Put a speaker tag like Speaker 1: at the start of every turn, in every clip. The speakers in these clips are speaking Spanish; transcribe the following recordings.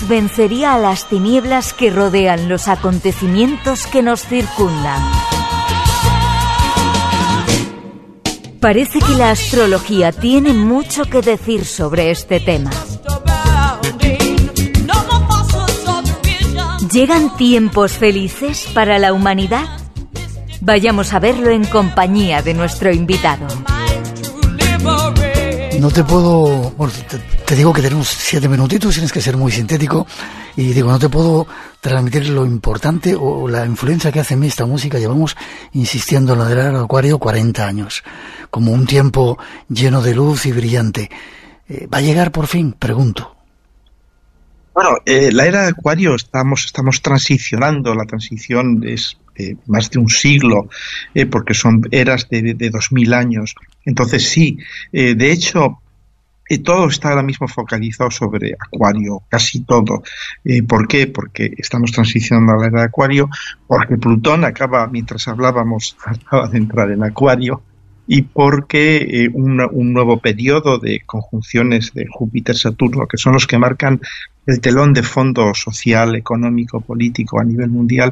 Speaker 1: luz vencería a las tinieblas que rodean los acontecimientos que nos circundan. Parece que la astrología tiene mucho que decir sobre este tema. ¿Llegan tiempos felices para la humanidad? Vayamos a verlo en compañía de nuestro invitado.
Speaker 2: No te puedo... Bueno, te digo que tenemos 7 minutitos, tienes que ser muy sintético. Y digo, no te puedo transmitir lo importante o la influencia que hace en mí esta música. Llevamos insistiendo en la del Acuario 40 años, como un tiempo lleno de luz y brillante. ¿Va a llegar por fin? Pregunto.
Speaker 3: Bueno, la era de Acuario estamos transicionando. La transición es más de un siglo, porque son eras de 2000 años. Entonces sí, de hecho, todo está ahora mismo focalizado sobre Acuario, casi todo. ¿Por qué? Porque estamos transicionando a la era de Acuario, porque Plutón mientras hablábamos, acaba de entrar en Acuario, y porque un nuevo periodo de conjunciones de Júpiter-Saturno, que son los que marcan el telón de fondo social, económico, político a nivel mundial,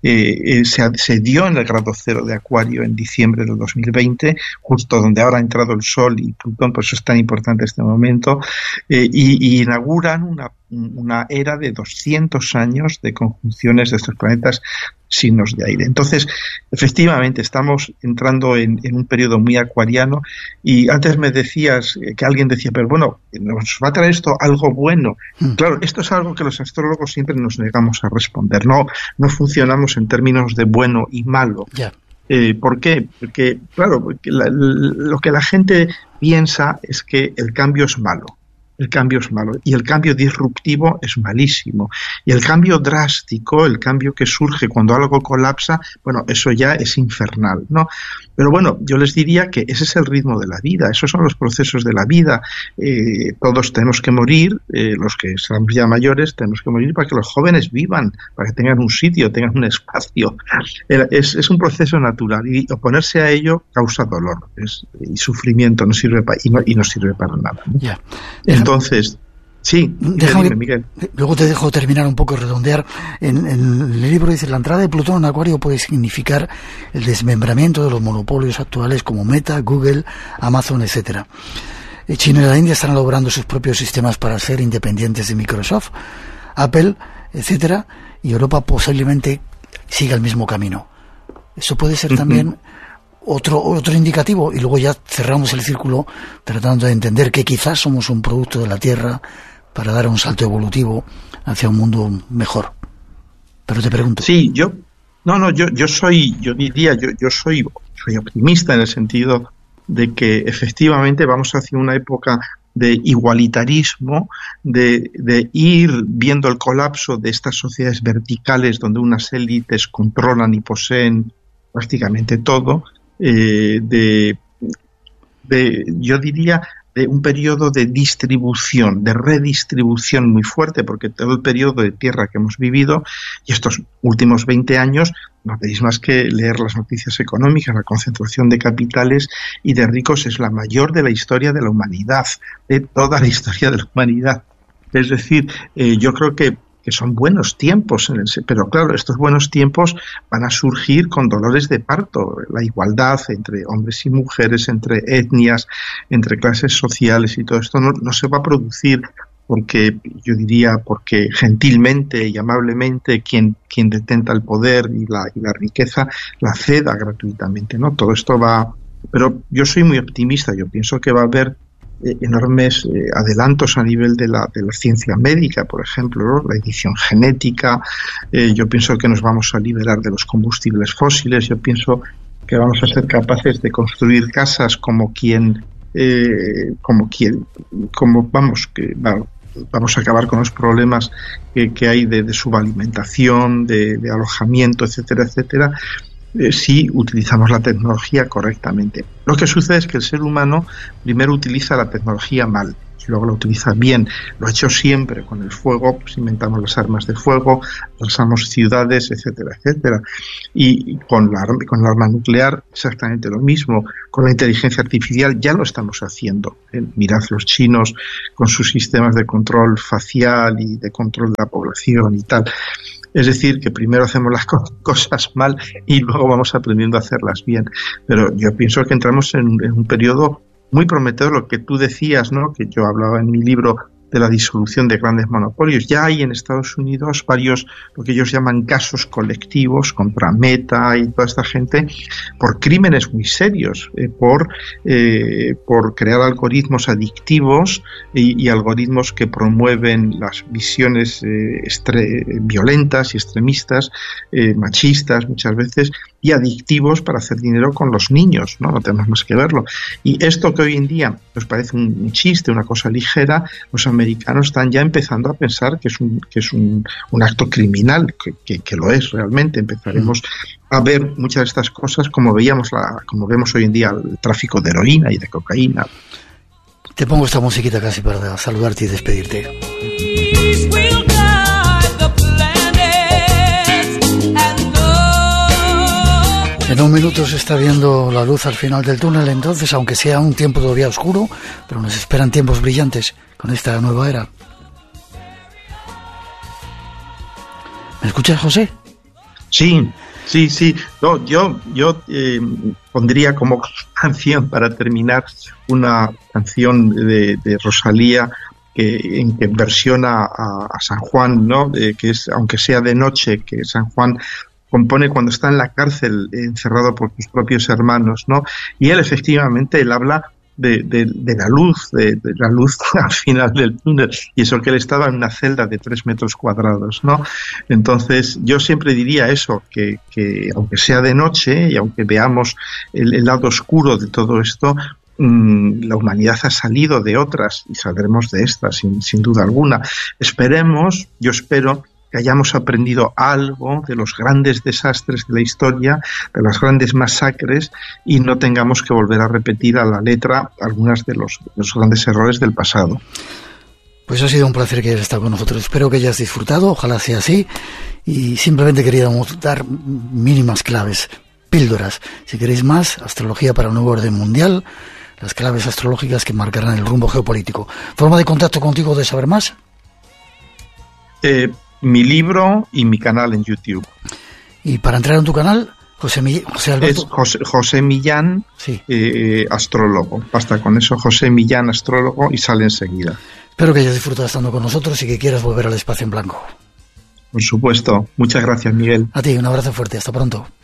Speaker 3: se dio en el grado cero de Acuario en diciembre del 2020, justo donde ahora ha entrado el Sol y Plutón, por eso es tan importante este momento, y inauguran una era de 200 años de conjunciones de estos planetas signos de aire. Entonces, efectivamente, estamos entrando en un periodo muy acuariano, y antes me decías que alguien decía, pero bueno, ¿nos va a traer esto algo bueno? Claro, esto es algo que los astrólogos siempre nos negamos a responder. No funcionamos en términos de bueno y malo.
Speaker 2: Yeah.
Speaker 3: ¿Por qué? Porque, claro, lo que la gente piensa es que el cambio es malo. El cambio es malo, y el cambio disruptivo es malísimo, y el cambio drástico, el cambio que surge cuando algo colapsa, bueno, eso ya es infernal, ¿no? Pero bueno, yo les diría que ese es el ritmo de la vida, esos son los procesos de la vida. Todos tenemos que morir, los que somos ya mayores tenemos que morir para que los jóvenes vivan, para que tengan un sitio, tengan un espacio. Es un proceso natural, y oponerse a ello causa dolor y sufrimiento, no sirve no sirve para nada, ¿no?
Speaker 2: Yeah.
Speaker 3: Entonces, sí, dime, Miguel.
Speaker 2: Luego te dejo terminar un poco y redondear. En el libro dice, la entrada de Plutón en Acuario puede significar el desmembramiento de los monopolios actuales como Meta, Google, Amazon, etcétera. China y la India están elaborando sus propios sistemas para ser independientes de Microsoft, Apple, etcétera, y Europa posiblemente siga el mismo camino. Eso puede ser también otro indicativo, y luego ya cerramos el círculo tratando de entender que quizás somos un producto de la Tierra para dar un salto evolutivo hacia un mundo mejor. Pero te pregunto.
Speaker 3: Sí, yo soy optimista en el sentido de que efectivamente vamos hacia una época de igualitarismo, de ir viendo el colapso de estas sociedades verticales donde unas élites controlan y poseen prácticamente todo, yo diría de un periodo de distribución, de redistribución muy fuerte, porque todo el periodo de tierra que hemos vivido y estos últimos 20 años no tenéis más que leer las noticias económicas. La concentración de capitales y de ricos es la mayor de la historia de la humanidad, de toda la historia de la humanidad. Es decir, yo creo que son buenos tiempos, pero claro, estos buenos tiempos van a surgir con dolores de parto. La igualdad entre hombres y mujeres, entre etnias, entre clases sociales y todo esto no se va a producir porque gentilmente y amablemente quien detenta el poder y la riqueza la ceda gratuitamente, ¿no? Todo esto va... Pero yo soy muy optimista, yo pienso que va a haber enormes adelantos a nivel de la ciencia médica, por ejemplo, ¿no? La edición genética. Yo pienso que nos vamos a liberar de los combustibles fósiles. Yo pienso que vamos a ser capaces de construir casas vamos a acabar con los problemas que hay de subalimentación, de alojamiento, etcétera, etcétera. si utilizamos la tecnología correctamente. Lo que sucede es que el ser humano primero utiliza la tecnología mal, luego la utiliza bien. Lo ha hecho siempre con el fuego, pues inventamos las armas de fuego, arrasamos ciudades, etcétera, etcétera. Y con la arma nuclear exactamente lo mismo. Con la inteligencia artificial ya lo estamos haciendo. Mirad los chinos con sus sistemas de control facial y de control de la población y tal. Es decir, que primero hacemos las cosas mal y luego vamos aprendiendo a hacerlas bien. Pero yo pienso que entramos en un periodo muy prometedor, lo que tú decías, ¿no? Que yo hablaba en mi libro de la disolución de grandes monopolios. Ya hay en Estados Unidos varios, lo que ellos llaman casos colectivos contra Meta y toda esta gente, por crímenes muy serios, por crear algoritmos adictivos y algoritmos que promueven las visiones violentas y extremistas, machistas muchas veces, y adictivos para hacer dinero con los niños, ¿no? No tenemos más que verlo. Y esto que hoy en día nos parece un chiste, una cosa ligera, los americanos están ya empezando a pensar que es un acto criminal, que lo es realmente. Empezaremos a ver muchas de estas cosas como vemos hoy en día el tráfico de heroína y de cocaína.
Speaker 2: Te pongo esta musiquita casi para saludarte y despedirte. En un minuto se está viendo la luz al final del túnel, entonces, aunque sea un tiempo todavía oscuro, pero nos esperan tiempos brillantes con esta nueva era. ¿Me escuchas, José?
Speaker 3: Sí. No, yo pondría como canción para terminar una canción de Rosalía en que versiona a San Juan, ¿no? Que es, aunque sea de noche, que San Juan compone cuando está en la cárcel, encerrado por sus propios hermanos, ¿no? Y él efectivamente, él habla de la luz, de la luz al final del túnel, y eso que él estaba en una celda de 3 metros cuadrados, ¿no? Entonces, yo siempre diría eso, que aunque sea de noche y aunque veamos el lado oscuro de todo esto, la humanidad ha salido de otras y saldremos de estas, sin duda alguna. Yo espero que hayamos aprendido algo de los grandes desastres de la historia, de las grandes masacres, y no tengamos que volver a repetir a la letra algunas de los grandes errores del pasado.
Speaker 2: Pues ha sido un placer que hayas estado con nosotros. Espero que hayas disfrutado, ojalá sea así, y simplemente queríamos dar mínimas claves, píldoras. Si queréis más, astrología para un nuevo orden mundial, las claves astrológicas que marcarán el rumbo geopolítico. ¿Forma de contacto contigo de saber más?
Speaker 3: Mi libro y mi canal en YouTube.
Speaker 2: Y para entrar en tu canal, José Alberto.
Speaker 3: Es José Millán, sí. Astrólogo. Basta con eso, José Millán, astrólogo, y sale enseguida.
Speaker 2: Espero que hayas disfrutado estando con nosotros y que quieras volver al espacio en blanco.
Speaker 3: Por supuesto. Muchas gracias, Miguel.
Speaker 2: A ti, un abrazo fuerte. Hasta pronto.